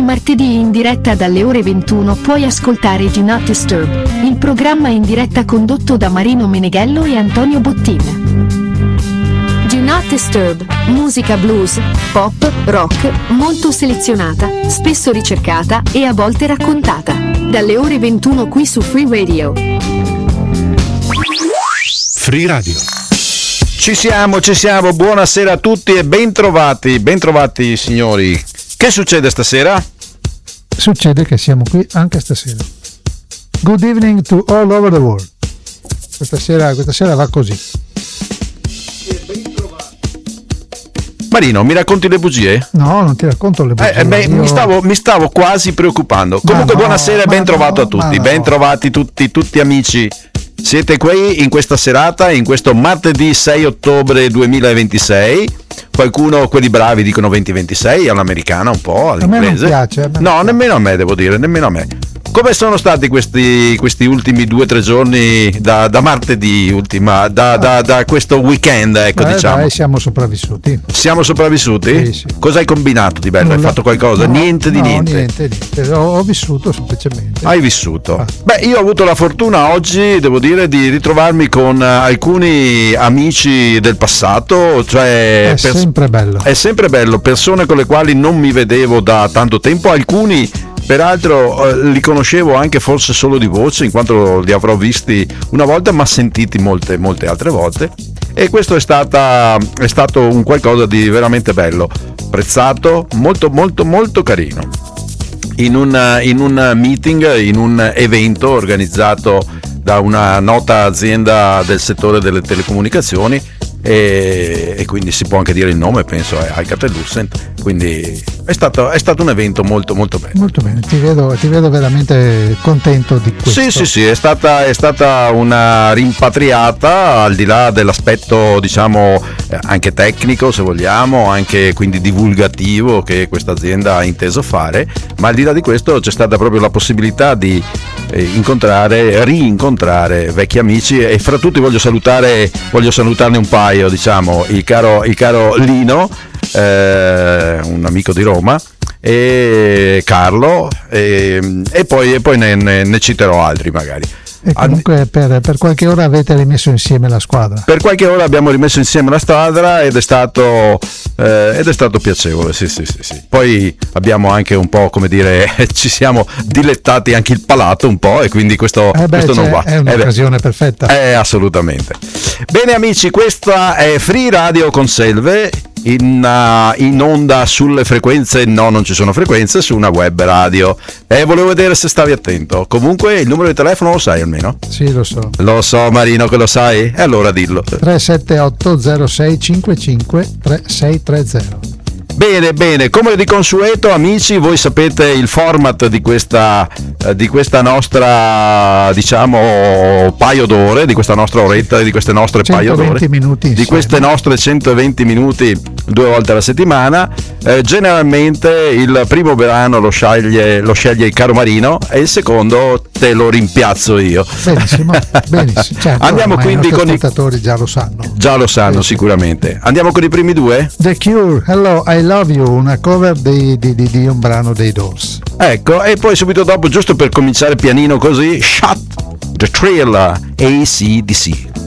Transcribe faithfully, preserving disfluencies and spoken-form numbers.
martedì in diretta dalle ore ventuno puoi ascoltare Do Not Disturb, il programma in diretta condotto da Marino Meneghello e Antonio Bottin. Do Not Disturb, musica blues, pop, rock, molto selezionata, spesso ricercata e a volte raccontata. Dalle ore ventuno qui su Free Radio. Free Radio. Ci siamo, ci siamo, buonasera a tutti e bentrovati, bentrovati signori. Che succede stasera? Succede che siamo qui anche stasera. Good evening to all over the world. Questa sera, questa sera va così. Marino, mi racconti le bugie? No, non ti racconto le bugie. Eh, beh, Io... mi, stavo, mi stavo quasi preoccupando. Comunque no, buonasera e ben trovato no, a tutti, no. Ben trovati tutti, tutti amici. Siete qui in questa serata, in questo martedì sei ottobre duemilaventisei. Qualcuno, quelli bravi, dicono venti ventisei, all'americana un po', all'inglese. A me non piace. A me non no, piace. Nemmeno a me, devo dire, nemmeno a me. Come sono stati questi, questi ultimi due o tre giorni da, da martedì, ultima, da, da, da questo weekend, ecco, Beh, diciamo. Dai, siamo sopravvissuti. Siamo sopravvissuti? Sì, sì. Cosa hai combinato di bello? Nulla. Hai fatto qualcosa? No, niente di no, niente. niente, niente. Ho, ho vissuto semplicemente. Hai vissuto? Ah. Beh, io ho avuto la fortuna oggi, devo dire, di ritrovarmi con alcuni amici del passato, cioè È pers- sempre bello. È sempre bello, persone con le quali non mi vedevo da tanto tempo, alcuni peraltro eh, li conoscevo anche forse solo di voce, in quanto li avrò visti una volta, ma sentiti molte molte altre volte, e questo è stata è stato un qualcosa di veramente bello, prezzato, molto molto molto carino. In un, in un meeting, in un evento organizzato da una nota azienda del settore delle telecomunicazioni, e, e quindi si può anche dire il nome, penso è Alcatel-Lucent, quindi è stato, è stato un evento molto molto bello. Molto bene, ti vedo, ti vedo veramente contento di questo. Sì, sì, sì, è stata, è stata una rimpatriata, al di là dell'aspetto, diciamo, anche tecnico, se vogliamo, anche quindi divulgativo che questa azienda ha inteso fare, ma al di là di questo c'è stata proprio la possibilità di eh, incontrare, rincontrare vecchi amici, e fra tutti voglio salutare, voglio salutarne un paio, diciamo, il caro, il caro Lino, eh, un amico di Roma, e Carlo, e, e poi, e poi ne, ne, ne citerò altri magari. E comunque per, per qualche ora avete rimesso insieme la squadra. Per qualche ora abbiamo rimesso insieme la squadra ed è stato eh, ed è stato piacevole, sì, sì, sì, sì. Poi abbiamo anche un po', come dire, ci siamo dilettati anche il palato un po', e quindi questo, eh beh, questo non va. È un'occasione eh perfetta. Eh, assolutamente. Bene amici, questa è Free Radio con Selve. In, uh, in onda sulle frequenze, no, non ci sono frequenze, su una web radio, e eh, volevo vedere se stavi attento. Comunque il numero di telefono lo sai almeno? Sì, lo so. Lo so Marino che lo sai, e allora dillo. tre sette otto zero sei cinque cinque tre sei tre zero. Bene, bene, come di consueto amici, voi sapete il format di questa, eh, di questa nostra, diciamo, paio d'ore, di questa nostra oretta, di queste nostre paio d'ore, minuti di queste nostre centoventi minuti due volte alla settimana. Eh, generalmente il primo brano lo sceglie, lo sceglie il caro Marino, e il secondo te lo rimpiazzo io. Benissimo, benissimo. Certo, andiamo quindi i con i ascoltatori già lo sanno. Già lo sanno, sì, sicuramente. Andiamo con i primi due? The Cure, Hello, I Love You, una cover di, di, di, di un brano dei Doors. Ecco, e poi subito dopo, giusto per cominciare pianino così, Shut the Thrill, A C D C.